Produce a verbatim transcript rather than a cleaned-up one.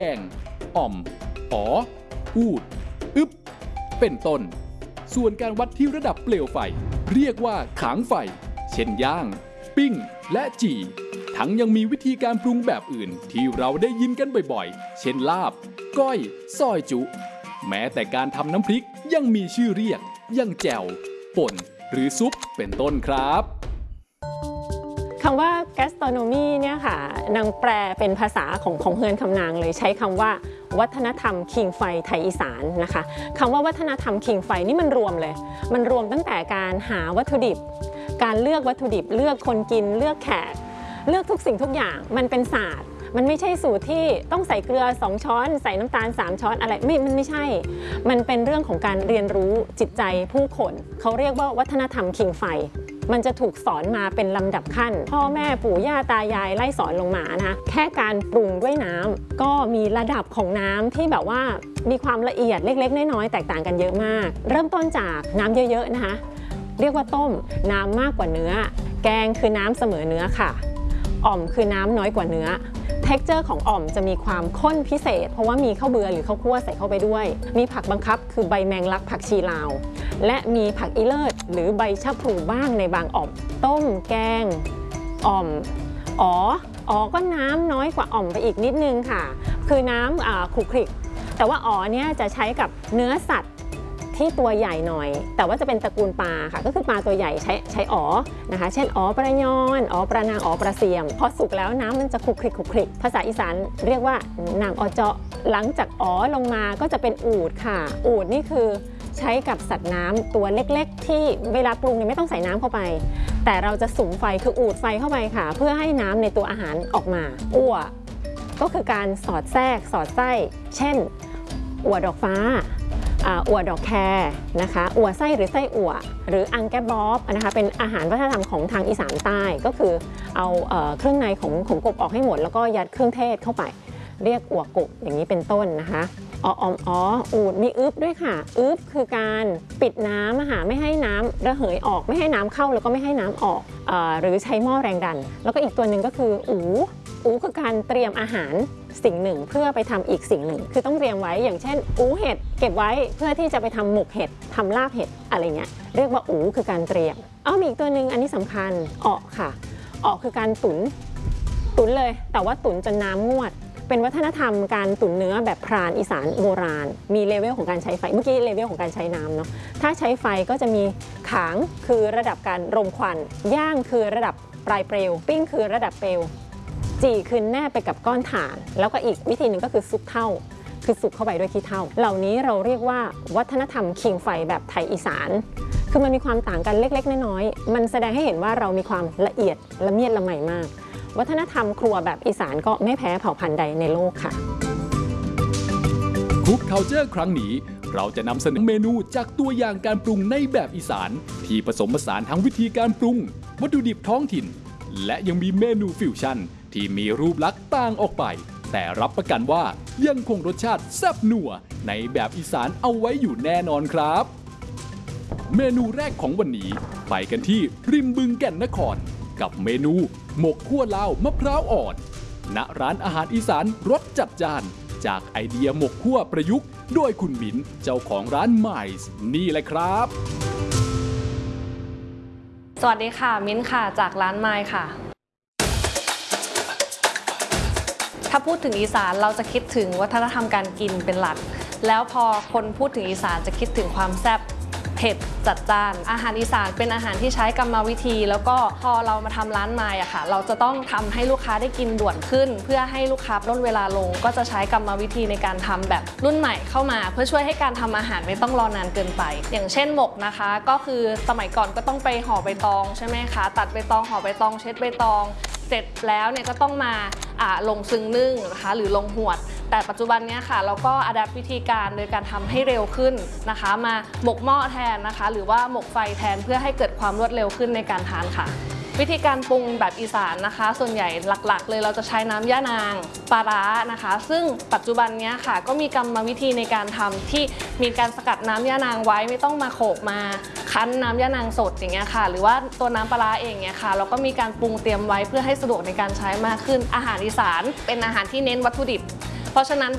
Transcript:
แกงอ่อมอ๋ออูดอึบเป็นต้นส่วนการวัดที่ระดับเปลวไฟเรียกว่าขางไฟเช่นย่างปิ้งและจี่ทั้งยังมีวิธีการปรุงแบบอื่นที่เราได้ยินกันบ่อยๆเช่นลาบก้อยซอยจุแม้แต่การทำน้ำพริกยังมีชื่อเรียกอย่างแจ่วป่นหรือซุปเป็นต้นครับคำว่า gastronomy เนี่ยค่ะนางแปลเป็นภาษาของของเฮือนคำนางเลยใช้คำว่าวัฒนธรรมคิงไฟไทยอีสานนะคะคำว่าวัฒนธรรมคิงไฟนี่มันรวมเลยมันรวมตั้งแต่การหาวัตถุดิบการเลือกวัตถุดิบเลือกคนกินเลือกแขกเลือกทุกสิ่งทุกอย่างมันเป็นศาสตร์มันไม่ใช่สูตรที่ต้องใส่เกลือสองช้อนใส่น้ำตาลสามช้อนอะไรไม่มันไม่ใช่มันเป็นเรื่องของการเรียนรู้จิตใจผู้คนเขาเรียกว่าวัฒนธรรมคิงไฟมันจะถูกสอนมาเป็นลำดับขั้นพ่อแม่ปู่ย่าตายายไล่สอนลงมานะแค่การปรุงด้วยน้ำก็มีระดับของน้ำที่แบบว่ามีความละเอียดเล็กๆน้อยๆแตกต่างกันเยอะมากเริ่มต้นจากน้ำเยอะๆนะคะเรียกว่าต้มน้ำมากกว่าเนื้อแกงคือน้ำเสมอเนื้อค่ะอ่อมคือน้ำน้อยกว่าเนื้อtexture ของอ่อมจะมีความข้นพิเศษเพราะว่ามีข้าวเบือหรือข้าวคั่วใส่เข้าไปด้วยมีผักบังคับคือใบแมงลักผักชีลาวและมีผักอีเลิศหรือใบชะพลูบ้างในบางอ่อมต้มแกงอ่อมอ๋ออ๋อก็น้ำน้อยกว่าอ่อมไปอีกนิดนึงค่ะคือน้ำขลุกคลิกแต่ว่าอ๋อเนี่ยจะใช้กับเนื้อสัตว์ที่ตัวใหญ่หน่อยแต่ว่าจะเป็นตระกูลปลาค่ะก็คือปลาตัวใหญ่ใช้ใช้อ๋อนะคะเช่นอ๋อปลายอนอ๋อปลานางอ๋อปลาเสียมพอสุกแล้วน้ำมันจะคลุกคลิกคลุกคลิกภาษาอีสานเรียกว่านางอ๋อเจาะหลังจากอ๋อลงมาก็จะเป็นอูฐค่ะอูฐนี่คือใช้กับสัตว์น้ำตัวเล็กๆที่เวลาปรุงเนี่ยไม่ต้องใส่น้ำเข้าไปแต่เราจะสุมไฟคืออูฐไฟเข้าไปค่ะเพื่อให้น้ำในตัวอาหารออกมาอั่วก็คือการสอดแทรกสอดไส้เช่นอั่วดอกฟ้าอั่วดอกแครนะคะอั่วไส้หรือไส้อั่วหรืออังแกบอบนะคะเป็นอาหารวัฒนธรรมของทางอีสานใต้ก็คือเอาเอ่อเครื่องในของของกบออกให้หมดแล้วก็ยัดเครื่องเทศเข้าไปเรียกอั่วกบอย่างนี้เป็นต้นนะคะอ๋ออ๋ออูดมีอึบด้วยค่ะอึบคือการปิดน้ำค่ะไม่ให้น้ำระเหยออกไม่ให้น้ำเข้าแล้วก็ไม่ให้น้ำออกเอ่อหรือใช้หม้อแรงดันแล้วก็อีกตัวหนึ่งก็คืออูอูคือการเตรียมอาหารสิ่งหนึ่งเพื่อไปทำอีกสิ่งหนึ่งคือต้องเตรียมไว้อย่างเช่นอูเห็ดเก็บไว้เพื่อที่จะไปทำหมกเห็ดทำลาบเห็ดอะไรเงี้ยเรียกว่าอูคือการเตรียมเอามีอีกตัวหนึ่งอันนี้สำคัญออกค่ะออกคือการตุ๋นตุ๋นเลยแต่ว่าตุ๋นจนน้ำงวดเป็นวัฒนธรรมการตุ๋นเนื้อแบบพรานอีสานโบราณมีเลเวลของการใช้ไฟเมื่อกี้เลเวลของการใช้น้ำเนาะถ้าใช้ไฟก็จะมีขางคือระดับการรมควันย่างคือระดับปลายเปลวปิ้งคือระดับเปลวจี่คือแนบไปกับก้อนถ่านแล้วก็อีกวิธีหนึ่งก็คือซุกเท่าคือสุกเข้าไปด้วยขี้เถ้าเหล่านี้เราเรียกว่าวัฒนธรรมคิงไฟแบบไทยอีสานคือมันมีความต่างกันเล็กๆน้อยๆมันแสดงให้เห็นว่าเรามีความละเอียดละเมียดละไมมากวัฒนธรรมครัวแบบอีสานก็ไม่แพ้เผ่าพันธุ์ใดในโลกค่ะคุกเคาน์เตอร์ครั้งนี้เราจะนำเสนอเมนูจากตัวอย่างการปรุงในแบบอีสานที่ผสมผสานทั้งวิธีการปรุงวัตถุดิบท้องถิ่นและยังมีเมนูฟิวชั่นที่มีรูปลักษณ์ต่างออกไปแต่รับประกันว่ายังคงรสชาติแซ่บนัวในแบบอีสานเอาไว้อยู่แน่นอนครับเมนูแรกของวันนี้ไปกันที่ริมบึงแก่นนครกับเมนูหมกคั่วลาวมะพร้าวอ่อนณร้านอาหารอีสานรสจัดจ้านจากไอเดียหมกคั่วประยุกต์โดยคุณมิ้นเจ้าของร้านไมซ์นี่แหละครับสวัสดีค่ะมิ้นค่ะจากร้านไมซ์ค่ะถ้าพูดถึงอีสานเราจะคิดถึงวัฒนธรรมการกินเป็นหลักแล้วพอคนพูดถึงอีสานจะคิดถึงความแซ่บเผ็ดจัดจ้านอาหารอีสานเป็นอาหารที่ใช้กรรมวิธีแล้วก็พอเรามาทำร้านไมซ์อะค่ะเราจะต้องทำให้ลูกค้าได้กินด่วนขึ้นเพื่อให้ลูกค้าลดเวลาลงก็จะใช้กรรมวิธีในการทำแบบรุ่นใหม่เข้ามาเพื่อช่วยให้การทำอาหารไม่ต้องรอนานเกินไปอย่างเช่นหมกนะคะก็คือสมัยก่อนก็ต้องไปห่อใบตองใช่ไหมคะตัดใบตองห่อใบตองเช็ดใบตองเสร็จแล้วเนี่ยก็ต้องมาลงซึ้งนึ่งนะคะหรือลงหวดแต่ปัจจุบันนี้ค่ะเราก็อัดแอปวิธีการโดยการทำให้เร็วขึ้นนะคะมาหมกหม้อแทนนะคะหรือว่าหมกไฟแทนเพื่อให้เกิดความรวดเร็วขึ้นในการทานค่ะวิธีการปรุงแบบอีสานนะคะส่วนใหญ่หลักๆเลยเราจะใช้น้ำย่านางปลาร้านะคะซึ่งปัจจุบันนี้ค่ะก็มีกรรมวิธีในการทำที่มีการสกัดน้ำย่านางไว้ไม่ต้องมาโขกมาคั้นน้ำย่านางสดอย่างเงี้ยค่ะหรือว่าตัวน้ำปลาร้าเองเนี่ยค่ะเราก็มีการปรุงเตรียมไว้เพื่อให้สะดวกในการใช้มากขึ้นอาหารอีสานเป็นอาหารที่เน้นวัตถุดิบเพราะฉะนั้น